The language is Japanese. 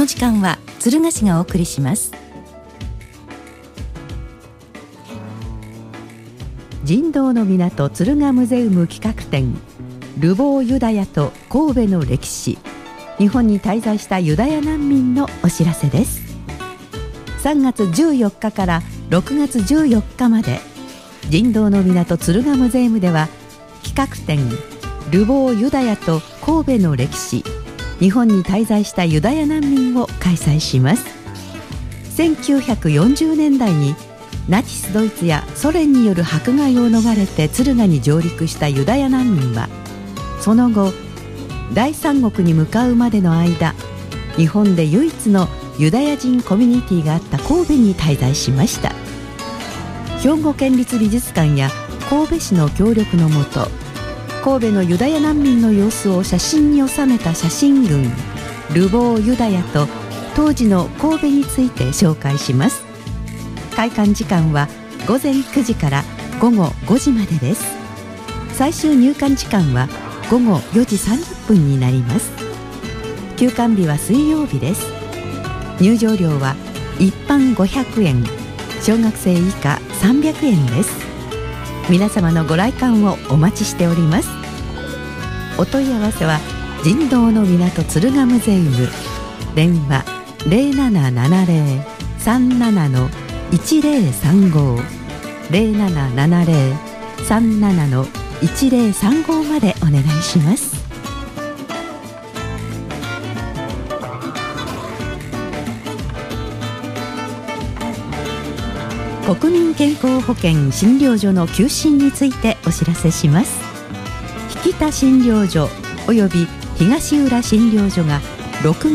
の時間は敦賀市がお送りします。 人道の港敦賀ムゼウム企画展、ルボーユダヤと神戸の歴史、日本に滞在したユダヤ難民のお知らせです。3月14日から6月14日まで、人道の港敦賀ムゼウムでは企画展ルボーユダヤと神戸の歴史、日本に滞在したユダヤ難民を開催します。1940年代にナチスドイツやソ連による迫害を逃れて敦賀に上陸したユダヤ難民は、その後第三国に向かうまでの間、日本で唯一のユダヤ人コミュニティがあった神戸に滞在しました。兵庫県立美術館や神戸市の協力のもと、神戸のユダヤ難民の様子を写真に収めた写真群ルボーユダヤと当時の神戸について紹介します。開館時間は午前9時から午後5時までです。最終入館時間は午後4時30分になります。休館日は水曜日です。入場料は一般500円、小学生以下300円です。皆様のご来館をお待ちしております。お問い合わせは人道の港敦賀ムゼウム、電話 0770-37-1035 0770-37-1035までお願いします。国民健康保険診療所の休診についてお知らせします。引田診療所および東浦診療所が6